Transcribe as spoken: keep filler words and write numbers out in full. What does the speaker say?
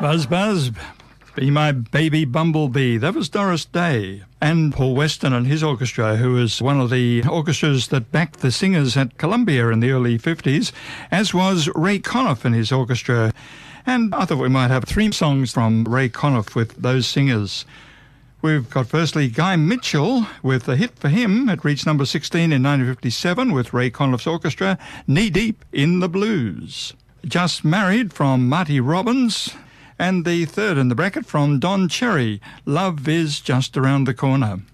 Buzz, buzz, be my baby bumblebee. That was Doris Day. And Paul Weston and his orchestra, who was one of the orchestras that backed the singers at Columbia in the early fifties, as was Ray Conniff and his orchestra. And I thought we might have three songs from Ray Conniff with those singers. We've got firstly Guy Mitchell with a hit for him. It reached number sixteen in nineteen fifty-seven with Ray Conniff's orchestra, Knee Deep in the Blues. Just Married from Marty Robbins. And the third in the bracket from Don Cherry, Love Is Just Around the Corner.